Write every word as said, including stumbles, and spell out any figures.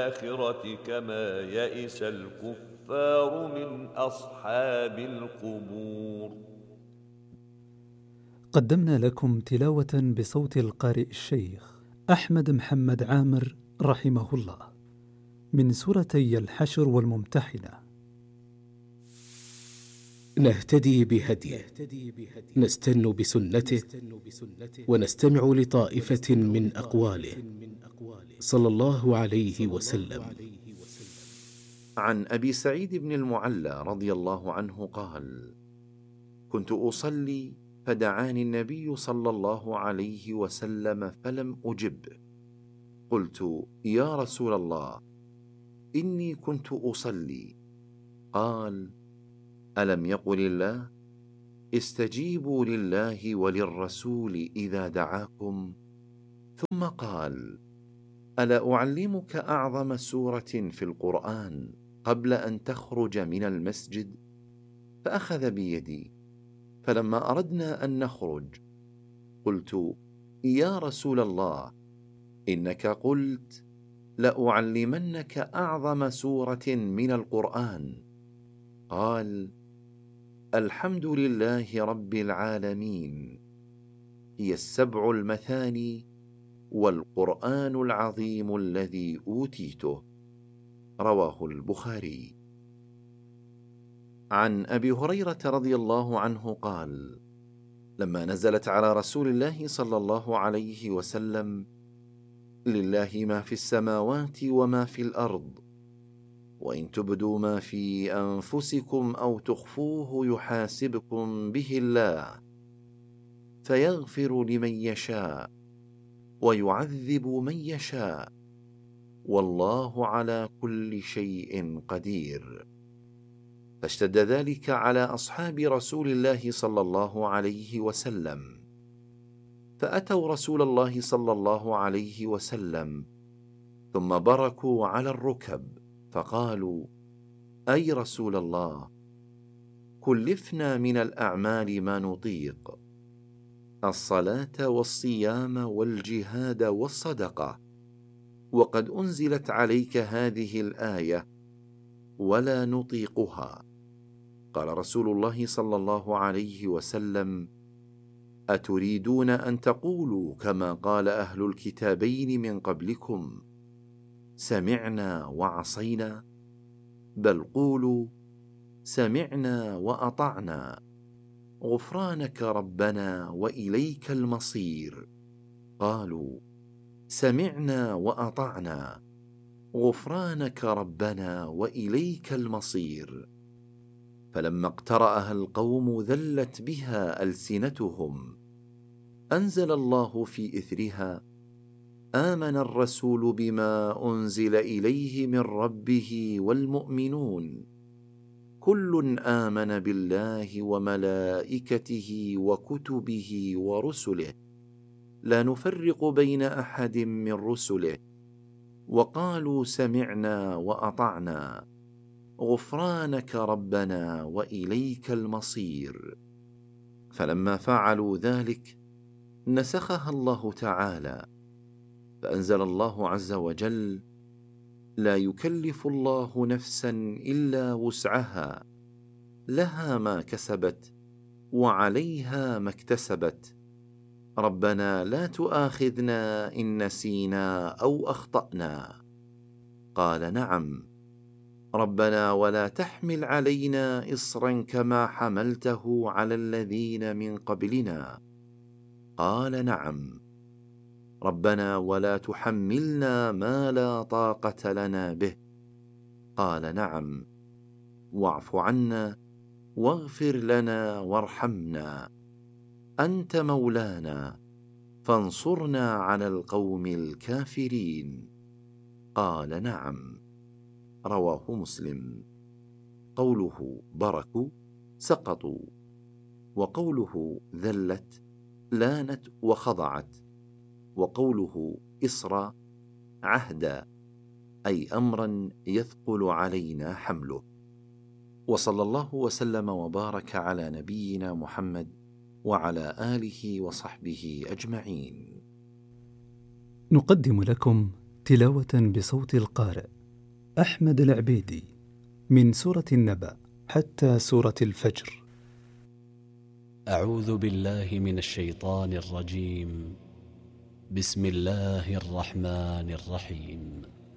الآخرة كما يئس الكفار من أصحاب القبور. قدمنا لكم تلاوة بصوت القارئ الشيخ أحمد محمد عامر رحمه الله من سورتي الحشر والممتحنة. نهتدي بهديه، نستن بسنته، ونستمع لطائفة من أقواله صلى الله عليه وسلم. عن أبي سعيد بن المعلى رضي الله عنه قال: كنت أصلي فدعاني النبي صلى الله عليه وسلم فلم أجب. قلت: يا رسول الله، إني كنت أصلي. قال: ألم يقل الله: استجيبوا لله وللرسول إذا دعاكم؟ ثم قال: ألا أعلمك أعظم سورة في القرآن قبل أن تخرج من المسجد؟ فأخذ بيدي، فلما أردنا أن نخرج قلت: يا رسول الله، إنك قلت لأعلمنك أعظم سورة من القرآن. قال: الحمد لله رب العالمين، هي السبع المثاني والقرآن العظيم الذي أوتيته. رواه البخاري. عن أبي هريرة رضي الله عنه قال: لما نزلت على رسول الله صلى الله عليه وسلم: لله ما في السماوات وما في الأرض، وإن تبدوا ما في أنفسكم أو تخفوه يحاسبكم به الله، فيغفر لمن يشاء ويعذب من يشاء، والله على كل شيء قدير. فاشتد ذلك على أصحاب رسول الله صلى الله عليه وسلم، فأتوا رسول الله صلى الله عليه وسلم ثم بركوا على الركب فقالوا: أي رسول الله، كلفنا من الأعمال ما نطيق، الصلاة والصيام والجهاد والصدقة، وقد أنزلت عليك هذه الآية ولا نطيقها. قال رسول الله صلى الله عليه وسلم: أتريدون أن تقولوا كما قال أهل الكتابين من قبلكم: سمعنا وعصينا؟ بل قولوا: سمعنا وأطعنا، غفرانك ربنا وإليك المصير. قالوا: سمعنا وأطعنا، غفرانك ربنا وإليك المصير. فلما اقترأها القوم ذلت بها ألسنتهم، أنزل الله في إثرها: آمن الرسول بما أنزل إليه من ربه والمؤمنون، كل آمن بالله وملائكته وكتبه ورسله، لا نفرق بين أحد من رسله، وقالوا: سمعنا وأطعنا، غفرانك ربنا وإليك المصير. فلما فعلوا ذلك نسخها الله تعالى، فأنزل الله عز وجل: لا يكلف الله نفسا إلا وسعها، لها ما كسبت وعليها ما اكتسبت، ربنا لا تؤاخذنا إن نسينا أو أخطأنا. قال: نعم ربنا ولا تحمل علينا إصرا كما حملته على الذين من قبلنا. قال: نعم ربنا ولا تحملنا ما لا طاقة لنا به. قال: نعم واعف عنا واغفر لنا وارحمنا، أنت مولانا فانصرنا على القوم الكافرين. قال: نعم. رواه مسلم. قوله بركوا سقطوا، وقوله ذلت لانت وخضعت، وقوله إصرا عهدا، أي أمرا يثقل علينا حمله. وصلى الله وسلم وبارك على نبينا محمد وعلى آله وصحبه أجمعين. نقدم لكم تلاوة بصوت القارئ أحمد العبيدي من سورة النبأ حتى سورة الفجر. أعوذ بالله من الشيطان الرجيم. بسم الله الرحمن الرحيم.